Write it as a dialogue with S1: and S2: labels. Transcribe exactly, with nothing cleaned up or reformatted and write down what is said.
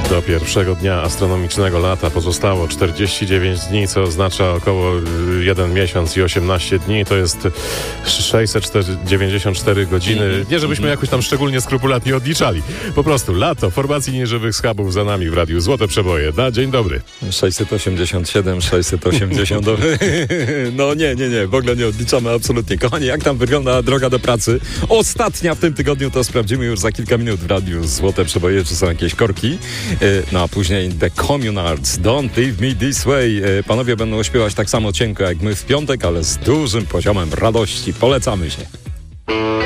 S1: Do pierwszego dnia astronomicznego lata pozostało czterdzieści dziewięć dni, co oznacza około jeden miesiąc i osiemnaście dni. To jest sześćset dziewięćdziesiąt cztery godziny. Nie żebyśmy jakoś tam szczególnie skrupulatnie odliczali. Po prostu lato formacji nieżywych schabów za nami w Radiu Złote Przeboje. Na dzień dobry.
S2: sześćset osiemdziesiąt siedem, sześćset osiemdziesiąt. No nie, nie, nie. W ogóle nie odliczamy absolutnie. Kochani, jak tam wygląda droga do pracy? Ostatnia w tym tygodniu, to sprawdzimy już za kilka minut w Radiu Złote Przeboje, czy są jakieś korki. No a później The Communards, Don't Leave Me This Way. Panowie będą śpiewać tak samo cienko jak my w piątek, ale z dużym poziomem radości. Polecamy się.